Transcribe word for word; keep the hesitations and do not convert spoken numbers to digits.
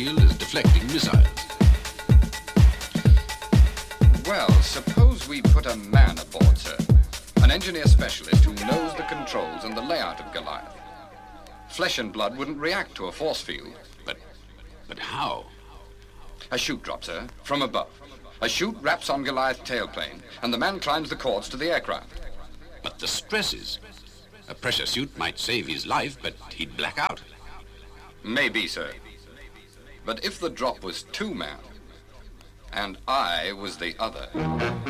field is deflecting missiles. Well, suppose we put a man aboard, sir. An engineer specialist who knows the controls and the layout of Goliath. Flesh and blood wouldn't react to a force field. But, but how? A chute drop, sir, from above. A chute wraps on Goliath's tailplane, and the man climbs the cords to the aircraft. But the stresses. A pressure suit might save his life, but he'd black out. Maybe, sir. But if the drop was two men, and I was the other...